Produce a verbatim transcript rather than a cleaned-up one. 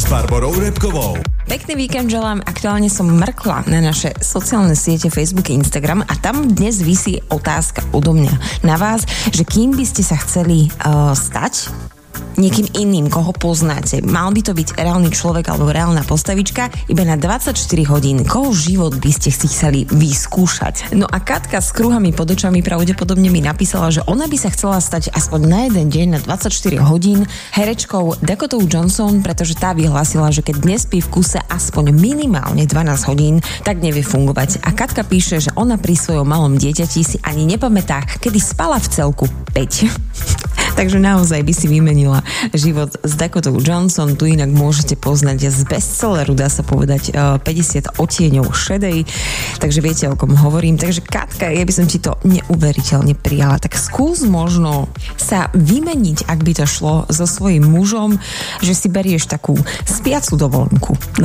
Barborou Repkovou. Pekný víkend želám. Aktuálne som mrkla na naše sociálne siete Facebook a Instagram a tam dnes visí otázka odo mňa na vás, že kým by ste sa chceli uh, stať niekým iným, koho poznáte. Mal by to byť reálny človek alebo reálna postavička iba na dvadsaťštyri hodín. Koho život by ste si chceli vyskúšať? No a Katka s kruhami pod očami pravdepodobne mi napísala, že ona by sa chcela stať aspoň na jeden deň na dvadsaťštyri hodín herečkou Dakotou Johnson, pretože tá vyhlásila, že keď nespí v kuse aspoň minimálne dvanásť hodín, tak nevie fungovať. A Katka píše, že ona pri svojom malom dieťati si ani nepamätá, kedy spala v celku päť. Takže naozaj by si vymenila život s Dakotou Johnson. Tu inak môžete poznať z bestselleru, dá sa povedať, päťdesiat odtieňov šedej. Takže viete, o kom hovorím. Takže Katka, ja by som ti to neuveriteľne prijala. Tak skús možno sa vymeniť, ak by to šlo so svojím mužom, že si berieš takú spiacu dovolenku.